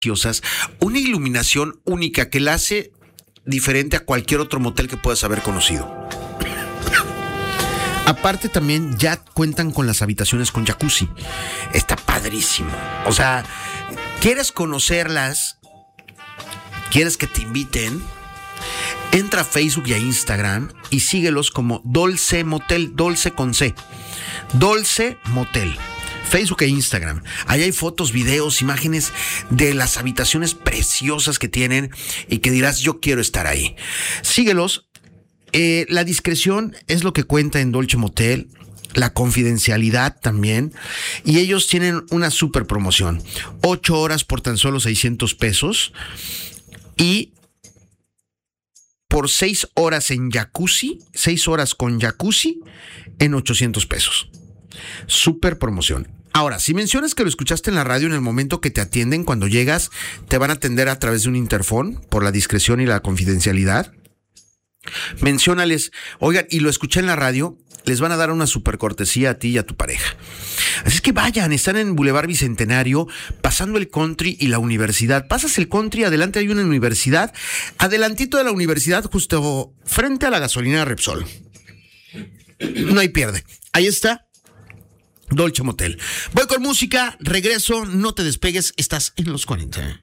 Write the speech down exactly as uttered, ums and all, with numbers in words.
preciosas, una iluminación única que la hace diferente a cualquier otro motel que puedas haber conocido. Aparte también ya cuentan con las habitaciones con jacuzzi. Está padrísimo. O sea, ¿quieres conocerlas? ¿Quieres que te inviten? Entra a Facebook y a Instagram y síguelos como Dolce Motel, Dolce con C. Dolce Motel. Facebook e Instagram. Ahí hay fotos, videos, imágenes de las habitaciones preciosas que tienen y que dirás, yo quiero estar ahí. Síguelos. Eh, la discreción es lo que cuenta en Dolce Motel, la confidencialidad también, y ellos tienen una super promoción, ocho horas por tan solo seiscientos pesos y por seis horas en jacuzzi, seis horas con jacuzzi en ochocientos pesos. Super promoción. Ahora, si mencionas que lo escuchaste en la radio, en el momento que te atienden, cuando llegas, te van a atender a través de un interfón por la discreción y la confidencialidad. Menciónales, oigan, y lo escuché en la radio, les van a dar una super cortesía a ti y a tu pareja. Así es que vayan, están en Boulevard Bicentenario, pasando el country y la universidad. Pasas el country, adelante hay una universidad, adelantito de la universidad, justo frente a la gasolina Repsol. No hay pierde. Ahí está Dolce Motel. Voy con música, regreso, no te despegues, estás en los cuarenta.